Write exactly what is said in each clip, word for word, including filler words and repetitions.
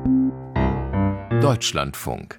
Deutschlandfunk.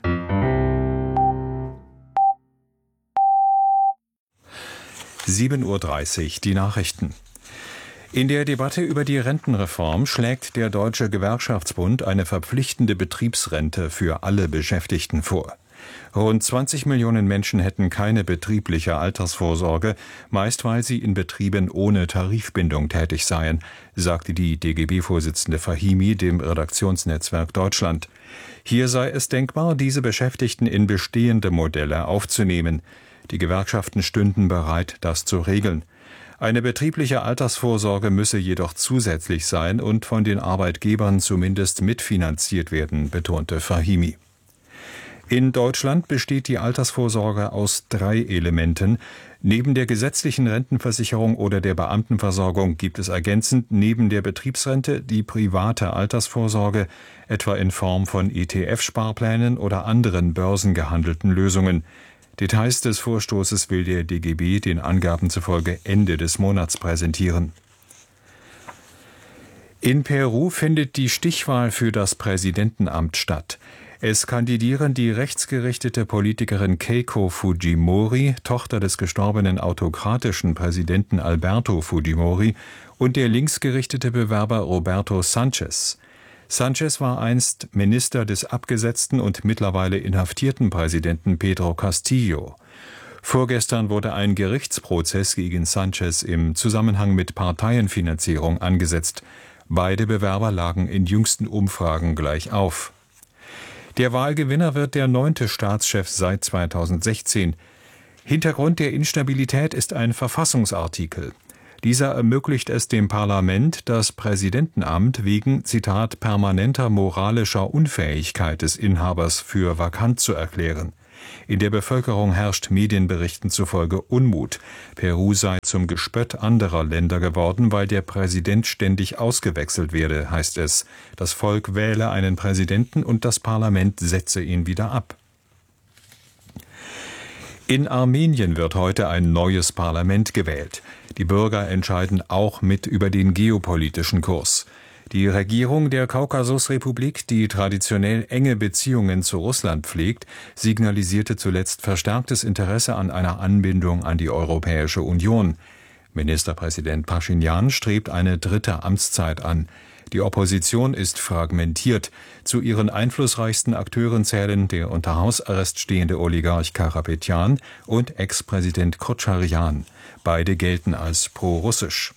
sieben Uhr dreißig, die Nachrichten. In der Debatte über die Rentenreform schlägt der Deutsche Gewerkschaftsbund eine verpflichtende Betriebsrente für alle Beschäftigten vor. Rund zwanzig Millionen Menschen hätten keine betriebliche Altersvorsorge, meist weil sie in Betrieben ohne Tarifbindung tätig seien, sagte die D G B-Vorsitzende Fahimi dem Redaktionsnetzwerk Deutschland. Hier sei es denkbar, diese Beschäftigten in bestehende Modelle aufzunehmen. Die Gewerkschaften stünden bereit, das zu regeln. Eine betriebliche Altersvorsorge müsse jedoch zusätzlich sein und von den Arbeitgebern zumindest mitfinanziert werden, betonte Fahimi. In Deutschland besteht die Altersvorsorge aus drei Elementen. Neben der gesetzlichen Rentenversicherung oder der Beamtenversorgung gibt es ergänzend neben der Betriebsrente die private Altersvorsorge, etwa in Form von E T F-Sparplänen oder anderen börsengehandelten Lösungen. Details des Vorstoßes will der D G B den Angaben zufolge Ende des Monats präsentieren. In Peru findet die Stichwahl für das Präsidentenamt statt. Es kandidieren die rechtsgerichtete Politikerin Keiko Fujimori, Tochter des gestorbenen autokratischen Präsidenten Alberto Fujimori, und der linksgerichtete Bewerber Roberto Sanchez. Sanchez war einst Minister des abgesetzten und mittlerweile inhaftierten Präsidenten Pedro Castillo. Vorgestern wurde ein Gerichtsprozess gegen Sanchez im Zusammenhang mit Parteienfinanzierung angesetzt. Beide Bewerber lagen in jüngsten Umfragen gleich auf. Der Wahlgewinner wird der neunte Staatschef seit zweitausendsechzehn. Hintergrund der Instabilität ist ein Verfassungsartikel. Dieser ermöglicht es dem Parlament, das Präsidentenamt wegen, Zitat, permanenter moralischer Unfähigkeit des Inhabers für vakant zu erklären. In der Bevölkerung herrscht Medienberichten zufolge Unmut. Peru sei zum Gespött anderer Länder geworden, weil der Präsident ständig ausgewechselt werde, heißt es. Das Volk wähle einen Präsidenten und das Parlament setze ihn wieder ab. In Armenien wird heute ein neues Parlament gewählt. Die Bürger entscheiden auch mit über den geopolitischen Kurs. Die Regierung der Kaukasusrepublik, die traditionell enge Beziehungen zu Russland pflegt, signalisierte zuletzt verstärktes Interesse an einer Anbindung an die Europäische Union. Ministerpräsident Paschinjan strebt eine dritte Amtszeit an. Die Opposition ist fragmentiert. Zu ihren einflussreichsten Akteuren zählen der unter Hausarrest stehende Oligarch Karapetjan und Ex-Präsident Kotscharjan. Beide gelten als pro-russisch.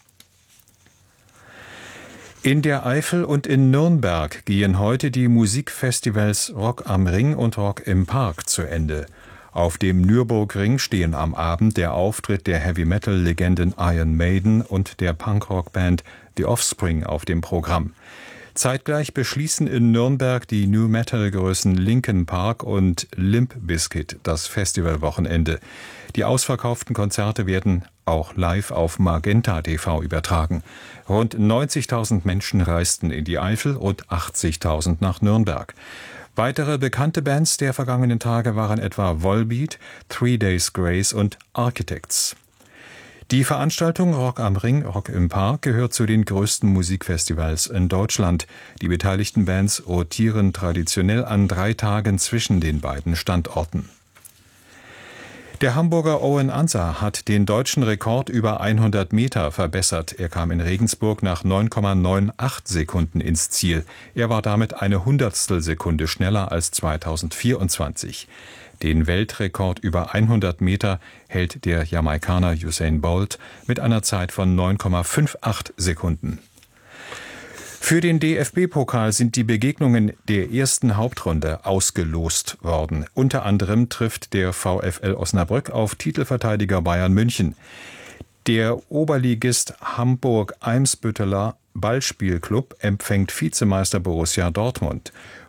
In der Eifel und in Nürnberg gehen heute die Musikfestivals Rock am Ring und Rock im Park zu Ende. Auf dem Nürburgring stehen am Abend der Auftritt der Heavy-Metal-Legenden Iron Maiden und der Punkrock-Band The Offspring auf dem Programm. Zeitgleich beschließen in Nürnberg die New-Metal-Größen Linkin Park und Limp Bizkit das Festivalwochenende. Die ausverkauften Konzerte werden auch live auf Magenta T V übertragen. Rund neunzigtausend Menschen reisten in die Eifel und achtzigtausend nach Nürnberg. Weitere bekannte Bands der vergangenen Tage waren etwa Volbeat, Three Days Grace und Architects. Die Veranstaltung Rock am Ring, Rock im Park gehört zu den größten Musikfestivals in Deutschland. Die beteiligten Bands rotieren traditionell an drei Tagen zwischen den beiden Standorten. Der Hamburger Owen Ansah hat den deutschen Rekord über hundert Meter verbessert. Er kam in Regensburg nach neun Komma achtundneunzig Sekunden ins Ziel. Er war damit eine Hundertstel Sekunde schneller als zweitausendvierundzwanzig. Den Weltrekord über hundert Meter hält der Jamaikaner Usain Bolt mit einer Zeit von neun Komma achtundfünfzig Sekunden. Für den D F B-Pokal sind die Begegnungen der ersten Hauptrunde ausgelost worden. Unter anderem trifft der VfL Osnabrück auf Titelverteidiger Bayern München. Der Oberligist Hamburg-Eimsbütteler Ballspielclub empfängt Vizemeister Borussia Dortmund.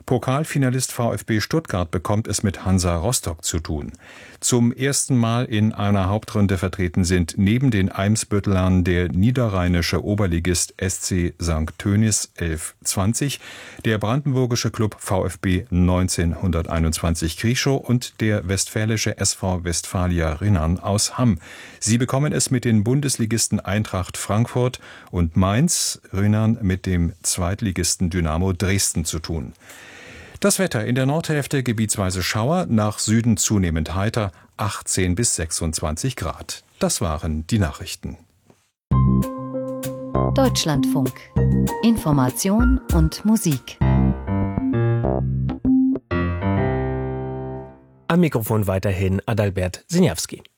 Pokalfinalist VfB Stuttgart bekommt es mit Hansa Rostock zu tun. Zum ersten Mal in einer Hauptrunde vertreten sind neben den Eimsbüttlern der niederrheinische Oberligist S C Sankt Tönis elf zwanzig, der brandenburgische Klub VfB neunzehnhunderteinundzwanzig Krieschow und der westfälische S V Westfalia Rinnern aus Hamm. Sie bekommen es mit den Bundesligisten Eintracht Frankfurt und Mainz, Rinnern mit dem Zweitligisten Dynamo Dresden zu tun. Das Wetter: in der Nordhälfte gebietsweise Schauer, nach Süden zunehmend heiter, achtzehn bis sechsundzwanzig Grad. Das waren die Nachrichten. Deutschlandfunk. Information und Musik. Am Mikrofon weiterhin Adalbert Siniawski.